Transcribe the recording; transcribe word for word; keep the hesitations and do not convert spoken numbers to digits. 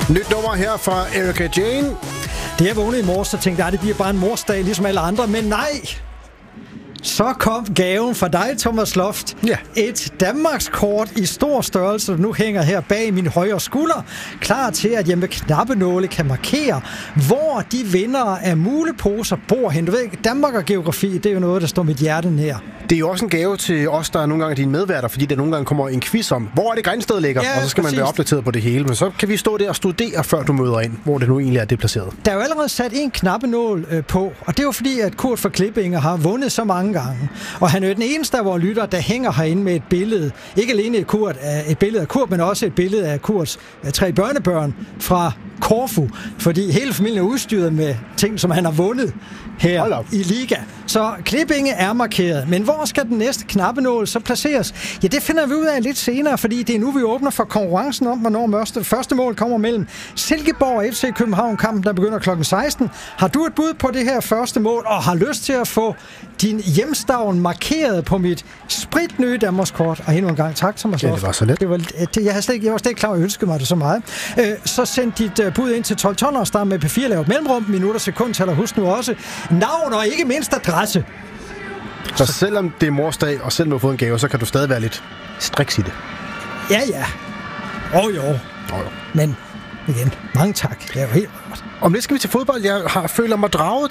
Nyt nummer her fra Erika Jane. Det jeg vågnede i morges, så tænkte jeg, at det bliver bare en morsdag, ligesom alle andre, men nej! Så kom gaven fra dig, Thomas Loft. Ja. Et Danmarkskort i stor størrelse, der nu hænger her bag min højre skulder, klar til, at jeg med knappenåle kan markere, hvor de vindere af muleposer bor hen. Du ved ikke, Danmark og geografi, det er jo noget, der står mit hjerte nær. Det er jo også en gave til os, der er nogle gange dine medværter, fordi der nogle gange kommer en quiz om, hvor er det Grænsted ligger, ja, og så skal præcis. man være opdateret på det hele. Men så kan vi stå der og studere, før du møder ind, hvor det nu egentlig er det placeret. Der er jo allerede sat en knappenål øh, på, og det er jo fordi, at Kurt fra Klippinge har vundet så mange gange. Og han er jo den eneste af vores lytter, der hænger herinde med et billede. Ikke alene et, Kurt, et billede af Kurt, men også et billede af Kurts uh, tre børnebørn fra Korfu. Fordi hele familien er udstyret med ting, som han har vundet her i Liga. Så Klippinge er markeret. Men hvor skal den næste knappenål så placeres? Ja, det finder vi ud af lidt senere, fordi det er nu, vi åbner for konkurrencen om, hvornår første mål kommer mellem Silkeborg og F C København-kampen, der begynder klokken seksten. Har du et bud på det her første mål, og har lyst til at få din hjemstavn markeret på mit spritnye Danmarkskort? Og endnu en gang tak, Thomas Loft. Ja, det var så let. Det var, det, jeg, slet ikke, jeg var slet ikke klar, at jeg ønskede mig det så meget. Øh, så send dit uh, bud ind til tolv tolv og start med P fire, lav et mellemrum, minutter, sekund, eller husk nu også navn og ikke mindst adresse. Så selvom det er morsdag, og selvom du har fået en gave, så kan du stadig være lidt striks i det. Ja, ja. Åh oh, jo. Oh, jo. Men igen, mange tak. Det er jo helt godt. Om lidt skal vi til fodbold. Jeg har, føler mig draget